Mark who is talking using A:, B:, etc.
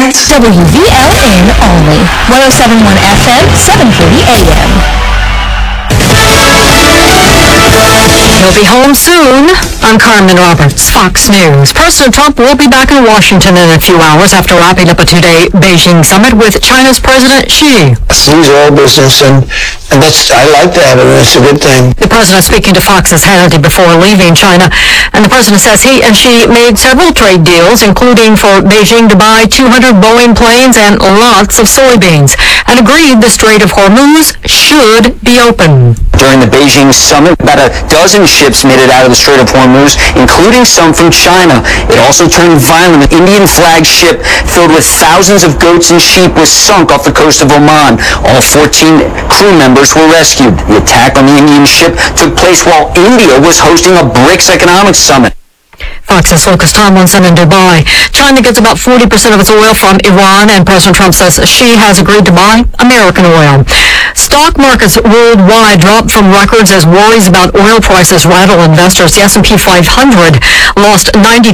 A: That's WVLN only. 107.1 FM, 740 AM.
B: He'll be home soon. I'm Carmen Roberts, Fox News. President Trump will be back in Washington in a few hours after wrapping up a two-day Beijing summit with China's President Xi.
C: These are all business, and I like that, and it's a good thing.
B: The president speaking to Fox's Hannity before leaving China, and the president says he and Xi made several trade deals, including for Beijing to buy 200 Boeing planes and lots of soybeans, and agreed the Strait of Hormuz should be open.
D: During the Beijing summit, about a dozen ships made it out of the Strait of Hormuz, including some from China. It also turned violent. An Indian flag ship filled with thousands of goats and sheep was sunk off the coast of Oman. All 14 crew members were rescued. The attack on the Indian ship took place while India was hosting a BRICS economic summit.
B: Fox's Lucas Tomlinson in Dubai. China gets about 40% of its oil from Iran, and President Trump says Xi has agreed to buy American oil. Stock markets worldwide dropped from records as worries about oil prices rattle investors. The S&P 500 lost 90